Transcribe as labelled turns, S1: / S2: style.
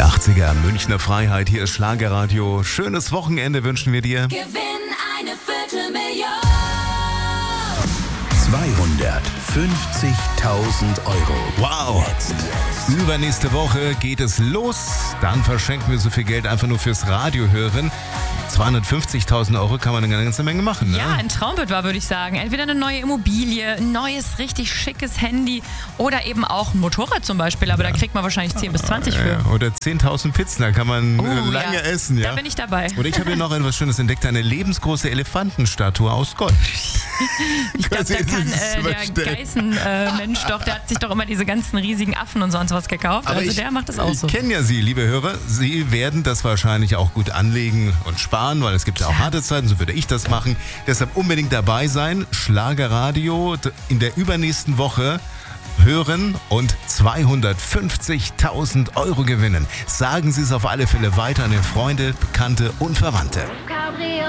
S1: 80er Münchner Freiheit, hier ist Schlagerradio. Schönes Wochenende wünschen wir dir.
S2: Gewinn eine Viertelmillion.
S3: 250.000 Euro.
S1: Wow.
S3: Jetzt.
S1: Übernächste Woche geht es los. Dann verschenken wir so viel Geld einfach nur fürs Radio hören. 250.000 Euro kann man eine ganze Menge machen, ne?
S4: Ja, ein Traumbild war, würde ich sagen. Entweder eine neue Immobilie, ein neues, richtig schickes Handy oder eben auch ein Motorrad zum Beispiel. Aber da kriegt man wahrscheinlich 10 bis 20 für.
S1: Oder 10.000 Pizzen, da kann man lange essen, ja.
S4: Da bin ich dabei.
S1: Und ich habe hier noch etwas Schönes entdeckt, eine lebensgroße Elefantenstatue aus Gold.
S4: Ich glaube, da kann der Geißen-Mensch doch, der hat sich doch immer diese ganzen riesigen Affen und sonst was gekauft.
S1: Aber
S4: also der macht das auch so.
S1: Ich kenne ja Sie, liebe Hörer. Sie werden das wahrscheinlich auch gut anlegen und sparen, weil es gibt ja auch harte Zeiten, so würde ich das machen. Deshalb unbedingt dabei sein. Schlagerradio in der übernächsten Woche hören und 250.000 Euro gewinnen. Sagen Sie es auf alle Fälle weiter an Ihre Freunde, Bekannte und Verwandte.